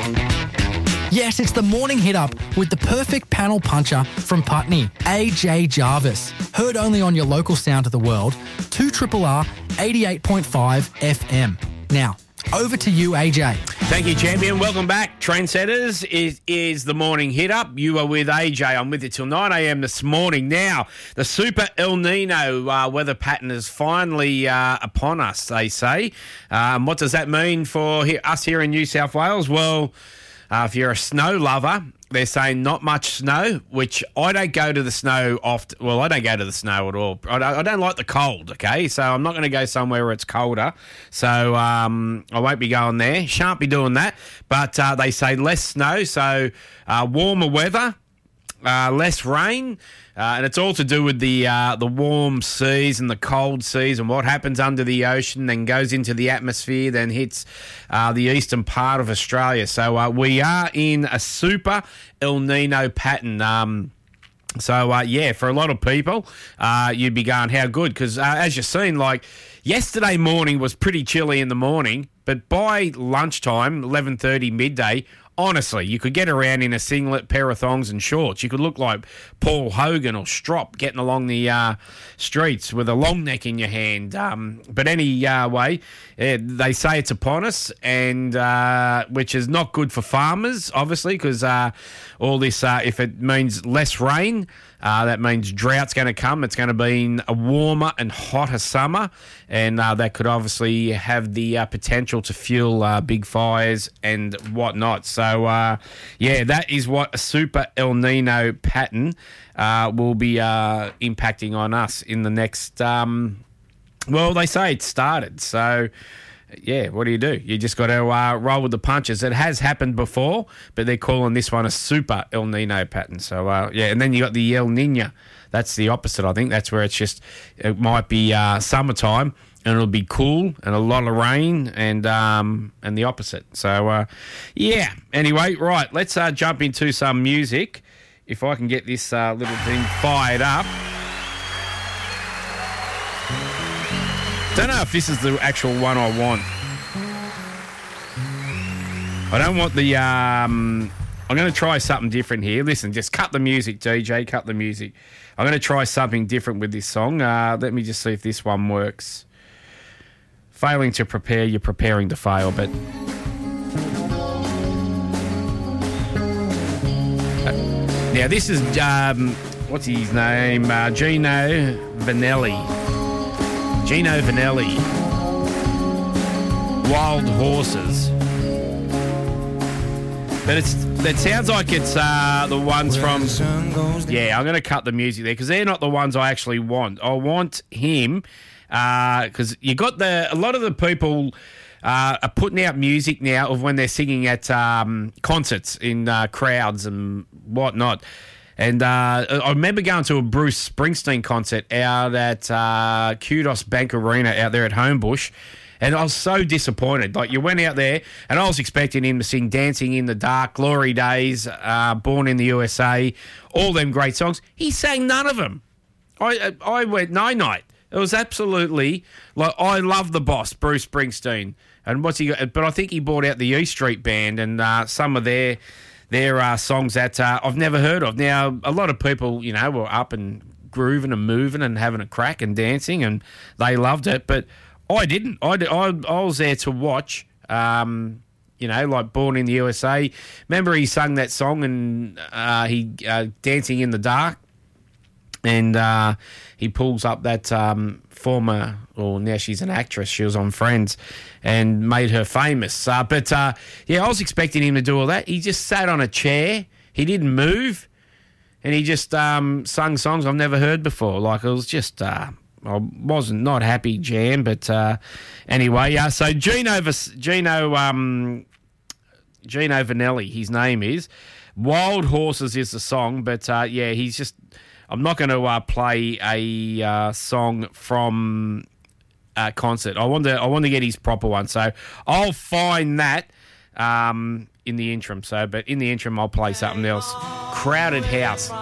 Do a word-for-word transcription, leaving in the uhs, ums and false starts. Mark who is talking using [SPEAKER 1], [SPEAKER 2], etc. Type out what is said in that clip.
[SPEAKER 1] Yes, it's the morning hit up with the perfect panel puncher from Putney, A J Jarvis. Heard only on your local sound of the world, two R R R eighty-eight point five F M. Now, over to you, A J.
[SPEAKER 2] Thank you, champion. Welcome back. Trendsetters is, is the morning hit up. You are with A J. I'm with you till nine a.m. this morning. Now, the super El Nino uh, weather pattern is finally uh, upon us, they say. Um, what does that mean for he- us here in New South Wales? Well, uh, if you're a snow lover, they're saying not much snow, which I don't go to the snow often. Well, I don't go to the snow at all. I don't, I don't like the cold, okay? So I'm not going to go somewhere where it's colder. So um, I won't be going there. Shan't be doing that. But uh, they say less snow, so uh, warmer weather, uh, less rain. Uh, and it's all to do with the uh, the warm seas and the cold seas and what happens under the ocean, then goes into the atmosphere, then hits uh, the eastern part of Australia. So uh, we are in a super El Nino pattern. Um, so, uh, yeah, for a lot of people, uh, you'd be going, how good? Because uh, as you've seen, like, yesterday morning was pretty chilly in the morning, but by lunchtime, eleven thirty, midday, honestly, you could get around in a singlet, pair of thongs and shorts. You could look like Paul Hogan or Strop getting along the uh, streets with a long neck in your hand. Um, but any uh, way, uh, they say it's upon us, and uh, which is not good for farmers, obviously, because uh, all this, uh, if it means less rain, Uh, that means drought's going to come. It's going to be a warmer and hotter summer, and uh, that could obviously have the uh, potential to fuel uh, big fires and whatnot. So, uh, yeah, that is what a super El Nino pattern uh, will be uh, impacting on us in the next, um, well, they say it started. So, yeah, what do you do? You just got to uh, roll with the punches. It has happened before, but they're calling this one a super El Nino pattern. So, uh, yeah, and then you got the El Nino. That's the opposite, I think. That's where it's just, it might be uh, summertime and it'll be cool and a lot of rain and um, and the opposite. So, uh, yeah. Anyway, right, let's uh, jump into some music. If I can get this uh, little thing fired up. I don't know if this is the actual one I want. I don't want the... Um, I'm going to try something different here. Listen, just cut the music, D J, cut the music. I'm going to try something different with this song. Uh, let me just see if this one works. Failing to prepare, you're preparing to fail, but... Uh, now, this is... Um, what's his name? Uh, Gino Vanelli. Gino Vanelli, Wild Horses. But it's it sounds like it's uh, the ones from... Yeah, I'm going to cut the music there because they're not the ones I actually want. I want him because uh, you got the... A lot of the people uh, are putting out music now of when they're singing at um, concerts in uh, crowds and whatnot. And uh, I remember going to a Bruce Springsteen concert out at uh, Kudos Bank Arena out there at Homebush, and I was so disappointed. Like, you went out there, and I was expecting him to sing Dancing in the Dark, Glory Days, uh, Born in the U S A, all them great songs. He sang none of them. I I went no-night. It was absolutely... like I love the boss, Bruce Springsteen. And what's he got? But I think he brought out the E Street Band and uh, some of their... There are songs that uh, I've never heard of. Now, a lot of people, you know, were up and grooving and moving and having a crack and dancing, and they loved it. But I didn't. I, I, I was there to watch, um, you know, like Born in the U S A. Remember he sung that song and uh, he uh, Dancing in the Dark, and uh, he pulls up that um, former, or now she's an actress, she was on Friends, and made her famous. Uh, but, uh, yeah, I was expecting him to do all that. He just sat on a chair. He didn't move. And he just um, sung songs I've never heard before. Like, it was just... Uh, I wasn't not happy, Jam. But uh, anyway, uh, so Gino, Gino, um, Gino Vanelli, his name is. Wild Horses is the song. But, uh, yeah, he's just... I'm not going to uh, play a uh, song from... Uh, concert. I want to. I want to get his proper one. So I'll find that um, in the interim. So, but in the interim, I'll play something else. Crowded House.